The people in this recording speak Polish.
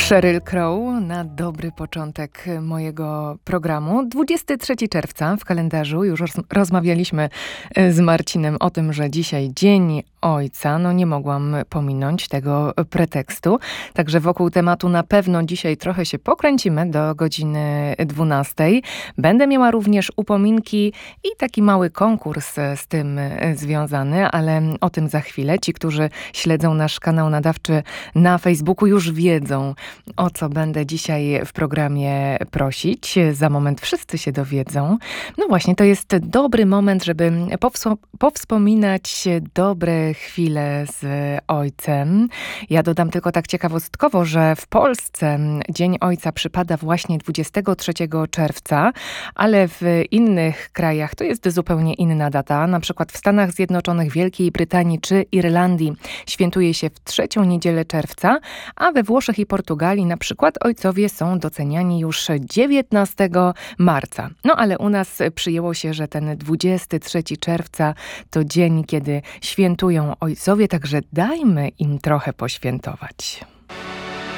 Sheryl Crow na dobry początek mojego programu. 23 czerwca w kalendarzu. Już rozmawialiśmy z Marcinem o tym, że dzisiaj Dzień Ojca. No nie mogłam pominąć tego pretekstu. Także wokół tematu na pewno dzisiaj trochę się pokręcimy do godziny 12. Będę miała również upominki i taki mały konkurs z tym związany, ale o tym za chwilę. Ci, którzy śledzą nasz kanał nadawczy na Facebooku, już wiedzą, o co będę dzisiaj w programie prosić. Za moment wszyscy się dowiedzą. No właśnie, to jest dobry moment, żeby powspominać dobre chwile z ojcem. Ja dodam tylko tak ciekawostkowo, że w Polsce Dzień Ojca przypada właśnie 23 czerwca, ale w innych krajach to jest zupełnie inna data. Na przykład w Stanach Zjednoczonych, Wielkiej Brytanii czy Irlandii świętuje się w trzecią niedzielę czerwca, a we Włoszech i Portugalii na przykład ojcowie są doceniani już 19 marca. No ale u nas przyjęło się, że ten 23 czerwca to dzień, kiedy świętują ojcowie, także dajmy im trochę poświętować.